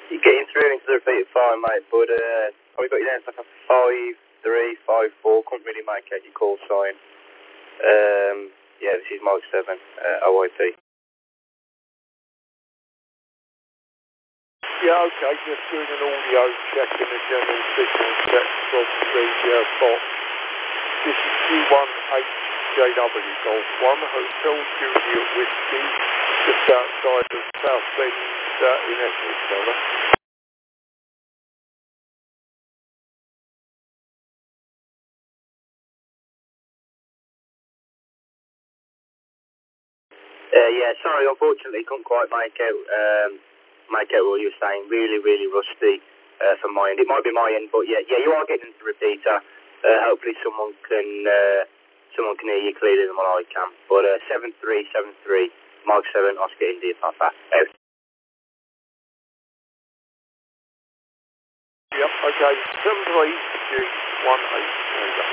You're getting through into the repeated fine, mate, but we got you down to like a 5-3, 5-4. Couldn't really make out your call sign. Yeah, this is Mike 7, OIP. Yeah, okay, just doing an audio check and a general signal check from the box. This is Q18JW Golf 1, Hotel Juliet Whiskey, just outside of South Bend in Essex, over. Yeah, sorry, unfortunately couldn't quite make out what you were saying. Really, really rusty from my end. It might be my end, but yeah, you are getting into the repeater. Hopefully someone can hear you clearly than what I can. But 7373, Mike 7, Oscar India Papa. Out. Yep, okay, 73G18.